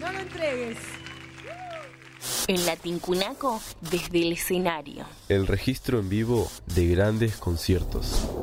No lo entregues. En la Tincunaco, desde el escenario. El registro en vivo de grandes conciertos.